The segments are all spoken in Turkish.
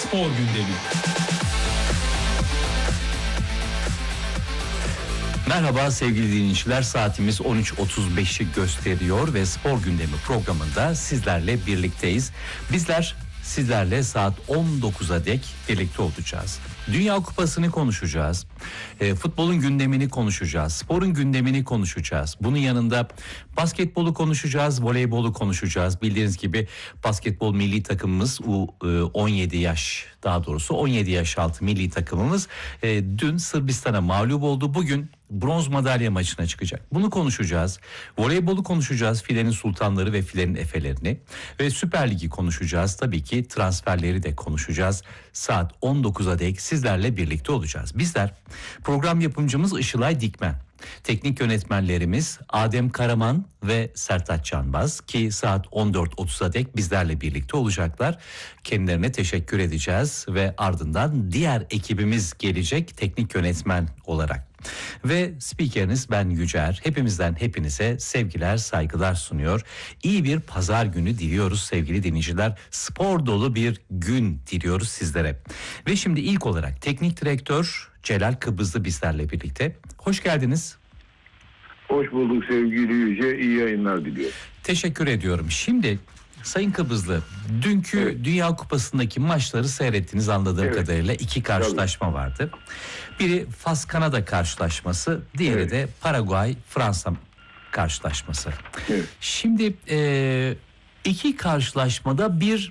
Spor gündemi. Merhaba sevgili dinleyiciler, saatimiz 13.35'i gösteriyor ve Spor Gündemi programında sizlerle birlikteyiz. Bizler sizlerle saat 19'a dek birlikte olacağız. Dünya Kupası'nı konuşacağız. Futbolun gündemini konuşacağız. Sporun gündemini konuşacağız. Bunun yanında basketbolu konuşacağız, voleybolu konuşacağız. Bildiğiniz gibi basketbol milli takımımız 17 yaş altı milli takımımız dün Sırbistan'a mağlup oldu. Bugün bronz madalya maçına çıkacak. Bunu konuşacağız. Voleybolu konuşacağız. Filenin sultanları ve filenin efelerini. Ve Süper Lig'i konuşacağız. Tabii ki transferleri de konuşacağız. Saat 19'a dek sizlerle birlikte olacağız. Bizler program yapımcımız Işılay Dikmen. Teknik yönetmenlerimiz Adem Karaman ve Sertaç Canbaz ki saat 14.30'a dek bizlerle birlikte olacaklar. Kendilerine teşekkür edeceğiz ve ardından diğer ekibimiz gelecek teknik yönetmen olarak. Ve spikeriniz ben Yücer. Hepimizden hepinize sevgiler, saygılar sunuyor. İyi bir pazar günü diliyoruz sevgili dinleyiciler. Spor dolu bir gün diliyoruz sizlere. Ve şimdi ilk olarak teknik direktör Celal Kıbrıslı bizlerle birlikte. Hoş geldiniz. Hoş bulduk sevgili Yüce. İyi yayınlar diliyorum. Teşekkür ediyorum. Şimdi Sayın Kıbrıslı, dünkü Dünya Kupası'ndaki maçları seyrettiniz anladığım kadarıyla. 2 karşılaşma vardı. Biri Fas-Kanada karşılaşması, diğeri de Paraguay-Fransa karşılaşması. Evet. Şimdi iki karşılaşmada bir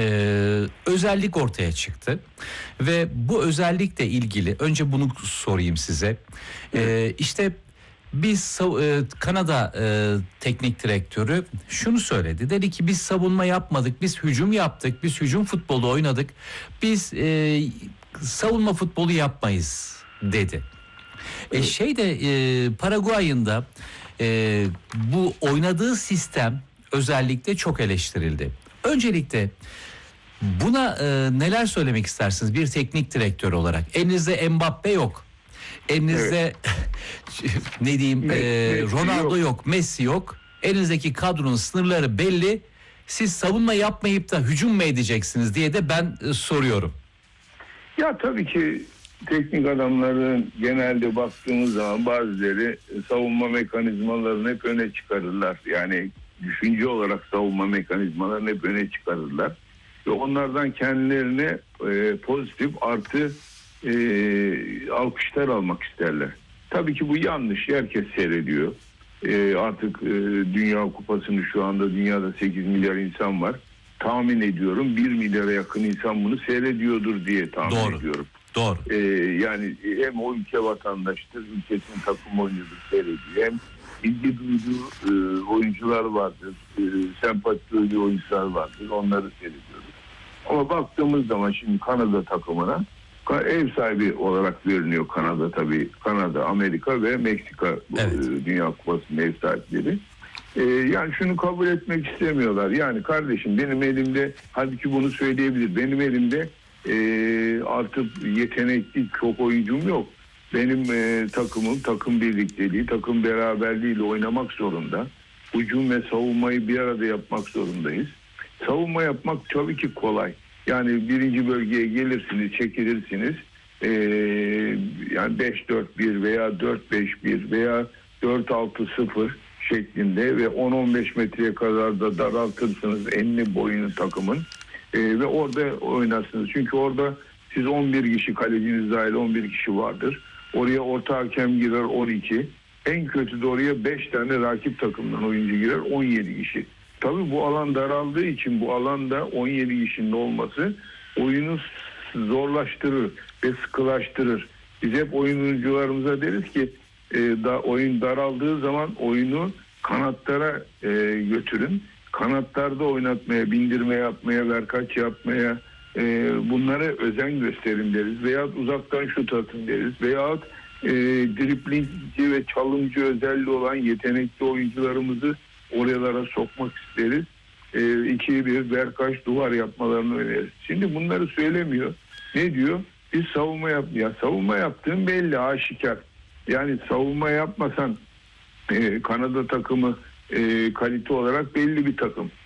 özellik ortaya çıktı ve bu özellikle ilgili önce bunu sorayım size. İşte biz Kanada teknik direktörü şunu söyledi. Dedi ki biz savunma yapmadık, biz hücum yaptık, biz hücum futbolu oynadık, biz savunma futbolu yapmayız dedi. Paraguay'ın da bu oynadığı sistem özellikle çok eleştirildi. Öncelikle buna neler söylemek istersiniz bir teknik direktör olarak? Elinizde Mbappe yok. Elinizde Ronaldo yok, Messi yok. Elinizdeki kadronun sınırları belli. Siz savunma yapmayıp da hücum mu edeceksiniz diye de ben soruyorum. Ya tabii ki teknik adamların genelde baktığımız zaman bazıları savunma mekanizmalarını hep öne çıkarırlar. Yani düşünce olarak savunma mekanizmalarını hep öne çıkarırlar. Ve onlardan kendilerine pozitif artı alkışlar almak isterler. Tabii ki bu yanlış. Herkes seyrediyor. Artık Dünya Kupası'nı şu anda dünyada 8 milyar insan var. Tahmin ediyorum 1 milyara yakın insan bunu seyrediyordur diye tahmin ediyorum. Doğru. Yani hem o ülke vatandaştır, ülkesinin takım oyuncudur seyrediyor. Hem ilgi duyduğu oyuncular vardır, sempati duyduğu oyuncular vardır. Onları seyrediyoruz. Ama baktığımız zaman şimdi Kanada takımına ev sahibi olarak veriliyor Kanada tabii. Kanada, Amerika ve Meksika Dünya Kupası'nın ev sahipleri. Yani şunu kabul etmek istemiyorlar. Yani kardeşim benim elimde, halbuki bunu söyleyebilir. Benim elimde artık yetenekli çok oyuncum yok. Benim takımım takım birlikteliği, takım beraberliğiyle oynamak zorunda. Hücum ve savunmayı bir arada yapmak zorundayız. Savunma yapmak tabii ki kolay. Yani birinci bölgeye gelirsiniz, çekilirsiniz. Yani 5-4-1 veya 4-5-1 veya 4-6-0 şeklinde ve 10-15 metreye kadar da daraltırsınız enli boyunu takımın. Ve orada oynarsınız. Çünkü orada siz 11 kişi, kaleciniz dahil 11 kişi vardır. Oraya orta hakem girer 12. En kötü de oraya 5 tane rakip takımdan oyuncu girer 17 kişi. Tabii bu alan daraldığı için bu alanda 17 kişinin olması oyunu zorlaştırır ve sıkılaştırır. Biz hep oyuncularımıza deriz ki oyun daraldığı zaman oyunu kanatlara götürün. Kanatlarda oynatmaya, bindirme yapmaya, verkaç yapmaya bunlara özen gösterin deriz. Veyahut uzaktan şut atın deriz. Veyahut driblingci ve çalımcı özelliği olan yetenekli oyuncularımızı oralara sokmak isteriz. 2-1 verkaç duvar yapmalarını öneririz. Şimdi bunları söylemiyor. Ne diyor? Biz savunma yapmıyor. Savunma yaptığın belli, aşikar. Yani savunma yapmasan Kanada takımı kalite olarak belli bir takım.